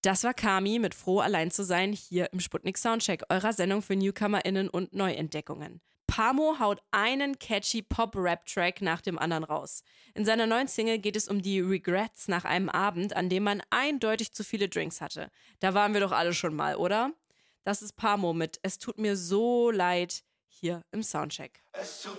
Das war Kami mit Froh allein zu sein hier im Sputnik Soundcheck, eurer Sendung für NewcomerInnen und Neuentdeckungen. Pamo haut einen catchy Pop-Rap-Track nach dem anderen raus. In seiner neuen Single geht es um die Regrets nach einem Abend, an dem man eindeutig zu viele Drinks hatte. Da waren wir doch alle schon mal, oder? Das ist Pamo mit Es tut mir so leid hier im Soundcheck. Es tut